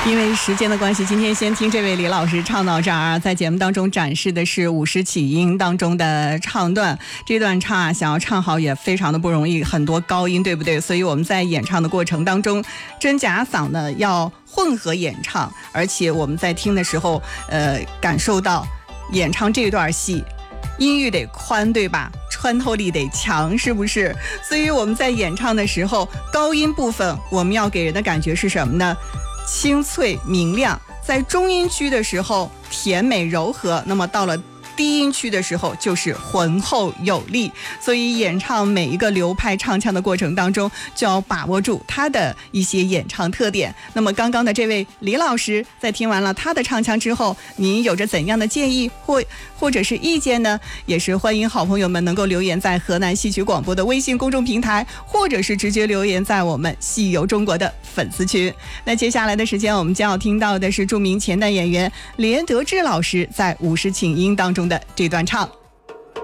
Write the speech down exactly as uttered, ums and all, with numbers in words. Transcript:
因为时间的关系，今天先听这位李老师唱到这儿啊。在节目当中展示的是五十起音当中的唱段，这段唱啊，想要唱好也非常的不容易，很多高音，对不对？所以我们在演唱的过程当中，真假嗓呢要混合演唱，而且我们在听的时候，呃，感受到演唱这段戏，音域得宽，对吧？穿透力得强，是不是？所以我们在演唱的时候，高音部分我们要给人的感觉是什么呢？清脆明亮，在中音区的时候甜美柔和，那么到了低音区的时候就是浑厚有力。所以演唱每一个流派唱腔的过程当中，就要把握住它的一些演唱特点。那么刚刚的这位李老师在听完了他的唱腔之后，您有着怎样的建议或或者是意见呢？也是欢迎好朋友们能够留言在河南戏曲广播的微信公众平台，或者是直接留言在我们戏游中国的粉丝群。那接下来的时间，我们将要听到的是著名前代演员连德志老师在五十请缨当中的这段唱。